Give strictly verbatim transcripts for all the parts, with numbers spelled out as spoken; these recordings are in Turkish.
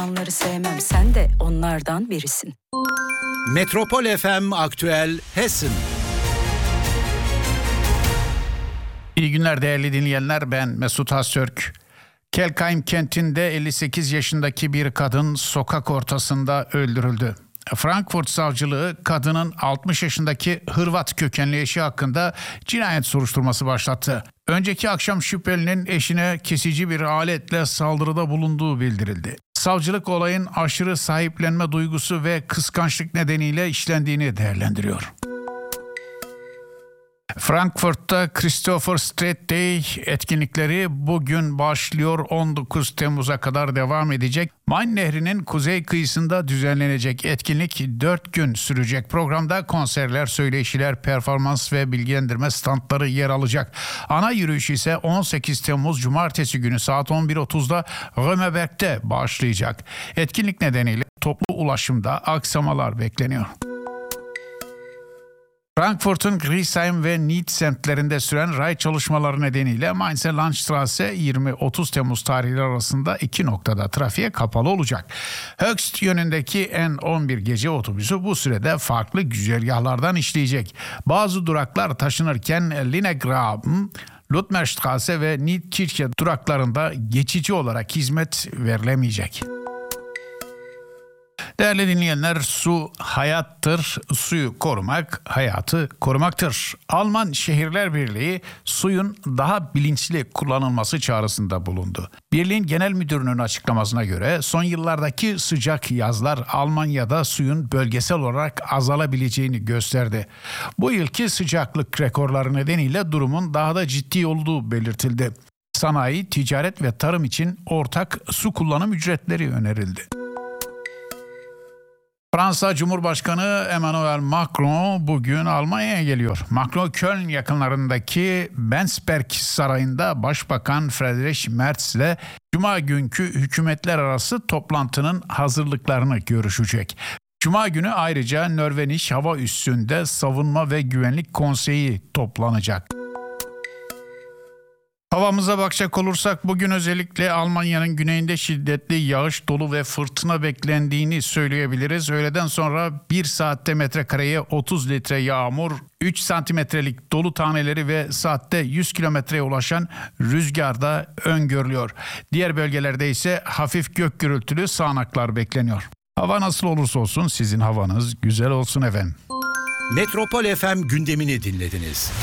insanları sevmem, sen de onlardan birisin. Metropol F M Aktüel Hessen. İyi günler değerli dinleyenler, ben Mesut Haztürk. Kelkheim kentinde elli sekiz yaşındaki bir kadın sokak ortasında öldürüldü. Frankfurt savcılığı kadının altmış yaşındaki Hırvat kökenli eşi hakkında cinayet soruşturması başlattı. Önceki akşam şüphelinin eşine kesici bir aletle saldırıda bulunduğu bildirildi. Savcılık olayın aşırı sahiplenme duygusu ve kıskançlık nedeniyle işlendiğini değerlendiriyor. Frankfurt'ta Christopher Street Day etkinlikleri bugün başlıyor, on dokuz Temmuz'a kadar devam edecek. Main Nehri'nin kuzey kıyısında düzenlenecek etkinlik dört gün sürecek. Programda konserler, söyleşiler, performans ve bilgilendirme standları yer alacak. Ana yürüyüş ise on sekiz Temmuz Cumartesi günü saat on bir otuzda Römeberg'te başlayacak. Etkinlik nedeniyle toplu ulaşımda aksamalar bekleniyor. Frankfurt'un Griesheim ve Nied semtlerinde süren ray çalışmaları nedeniyle Mainzer Landstraße yirmi otuz Temmuz tarihleri arasında iki noktada trafiğe kapalı olacak. Höchst yönündeki N on bir gece otobüsü bu sürede farklı güzergahlardan işleyecek. Bazı duraklar taşınırken Linnegraben, Ludmerstraße ve Niedkirche duraklarında geçici olarak hizmet verilemeyecek. Değerli dinleyenler, su hayattır, suyu korumak hayatı korumaktır. Alman Şehirler Birliği suyun daha bilinçli kullanılması çağrısında bulundu. Birliğin genel müdürünün açıklamasına göre son yıllardaki sıcak yazlar Almanya'da suyun bölgesel olarak azalabileceğini gösterdi. Bu yılki sıcaklık rekorları nedeniyle durumun daha da ciddi olduğu belirtildi. Sanayi, ticaret ve tarım için ortak su kullanım ücretleri önerildi. Fransa Cumhurbaşkanı Emmanuel Macron bugün Almanya'ya geliyor. Macron, Köln yakınlarındaki Bensberg Sarayı'nda Başbakan Friedrich Merz ile Cuma günkü hükümetler arası toplantının hazırlıklarını görüşecek. Cuma günü ayrıca Norveç Hava Üssü'nde Savunma ve Güvenlik Konseyi toplanacak. Havamıza bakacak olursak bugün özellikle Almanya'nın güneyinde şiddetli yağış, dolu ve fırtına beklendiğini söyleyebiliriz. Öğleden sonra bir saatte metrekareye otuz litre yağmur, üç santimetrelik dolu taneleri ve saatte yüz kilometreye ulaşan rüzgar da öngörülüyor. Diğer bölgelerde ise hafif gök gürültülü sağanaklar bekleniyor. Hava nasıl olursa olsun sizin havanız güzel olsun efendim. Metropol F M gündemini dinlediniz.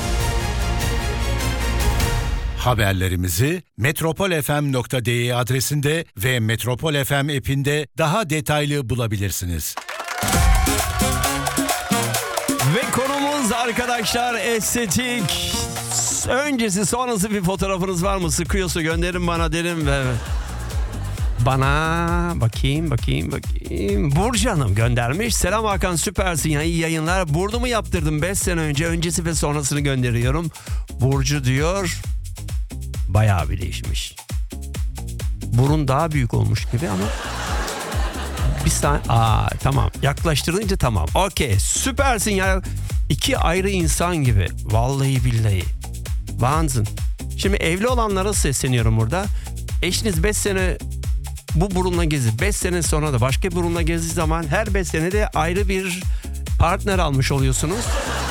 Haberlerimizi metropol f m nokta d e adresinde ve Metropol F M app'inde daha detaylı bulabilirsiniz. Ve konumuz arkadaşlar estetik. Öncesi sonrası bir fotoğrafınız var mı? Sıkıyorsa gönderin bana derim ve bana bakayım bakayım bakayım. Burcu Hanım göndermiş. Selam Hakan, süpersin ya, iyi yayınlar. Burnumu yaptırdım beş sene önce, öncesi ve sonrasını gönderiyorum. Burcu diyor bayağı bir değişmiş. Burun daha büyük olmuş gibi ama bir saniye. Aa tamam, yaklaştırınca tamam. Okey, süpersin ya. İki ayrı insan gibi. Vallahi billahi. Wahnsinn. Şimdi evli olanlara sesleniyorum burada. Eşiniz beş sene bu burunla gezdi. beş sene sonra da başka bir burunla gezdiği zaman her beş senede ayrı bir partner almış oluyorsunuz.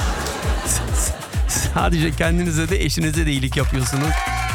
Sadece kendinize de eşinize de iyilik yapıyorsunuz.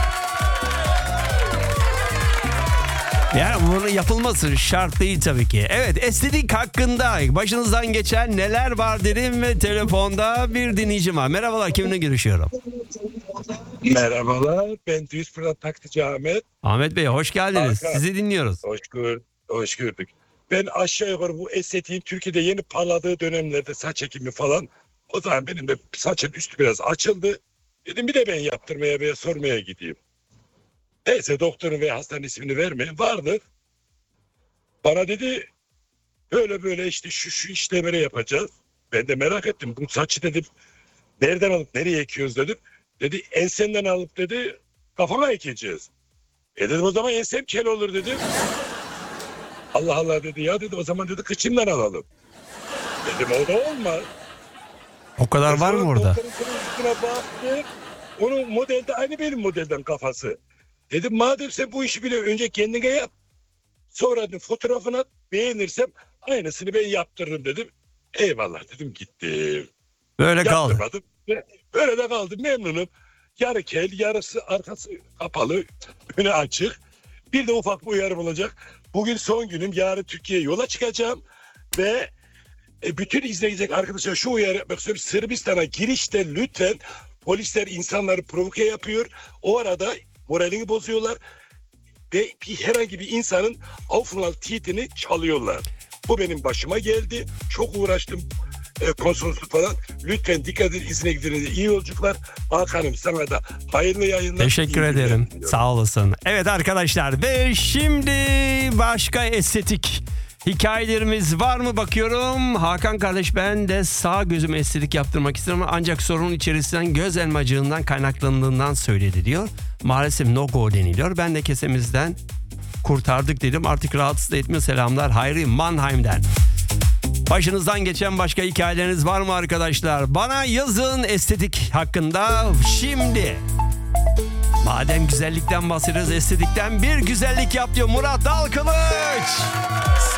Yani bunun yapılması şart değil tabii ki. Evet, estetik hakkında başınızdan geçen neler var dedim ve telefonda bir dinleyicim var. Merhabalar, kiminle görüşüyorum? Merhabalar, ben Duisburg taksici Ahmet. Ahmet Bey hoş geldiniz. Hakan. Sizi dinliyoruz. Hoş gördük. Hoş gördük. Ben aşağı yukarı bu estetiğin Türkiye'de yeni parladığı dönemlerde saç ekimi falan, o zaman benim de saçın üstü biraz açıldı. Dedim bir de ben yaptırmaya veya sormaya gideyim. Neyse, doktorun ve hastanın ismini vermeyin, vardı. Bana dedi böyle böyle işte şu şu işlemleri yapacağız. Ben de merak ettim. Bu saçı dedim nereden alıp nereye ekiyoruz dedim. Dedi ensenden alıp dedi kafana ekeceğiz. E dedim o zaman ensem kel olur dedim. Allah Allah dedi, ya dedi o zaman dedi kıçımdan alalım. Dedim o da olmaz. O kadar var mı orada? Baktım, onun modelde aynı benim modelden kafası. Dedim madem sen bu işi bile önce kendine yap. Sonra dedim fotoğrafını at, beğenirsem aynısını ben yaptırırım dedim. Eyvallah dedim, gittim. Böyle kaldı. Yaptırmadım. Ve böyle de kaldım, memnunum. Yarı kel, yarısı arkası kapalı, önü açık. Bir de ufak bir uyarım olacak. Bugün son günüm, yarın Türkiye'ye yola çıkacağım. Ve e, bütün izleyecek arkadaşlar şu uyarı yapmak istiyorum. Sırbistan'a girişte lütfen polisler insanları provoke yapıyor. O arada moralini bozuyorlar. Ve bir, herhangi bir insanın Aufenthaltstitel çalıyorlar. Bu benim başıma geldi. Çok uğraştım. E, konsolosluk falan. Lütfen dikkat edin, izine gidin. İyi yolculuklar. Hakan'ım sana da hayırlı yayınlar. Teşekkür İyi ederim. günler diliyorum. Sağ olasın. Evet arkadaşlar, ve şimdi başka estetik hikayelerimiz var mı bakıyorum. Hakan kardeş, ben de sağ gözüme estetik yaptırmak istiyorum ancak sorunun içerisinden göz elmacığından kaynaklandığından söyledi diyor. Maalesef no go deniliyor. Ben de kesemizden kurtardık dedim. Artık rahatsız etmiyor. Selamlar Hayri Mannheim'den. Başınızdan geçen başka hikayeleriniz var mı arkadaşlar? Bana yazın estetik hakkında. Şimdi madem güzellikten bahsediyoruz, estetikten bir güzellik yap diyor Murat Dalkılıç.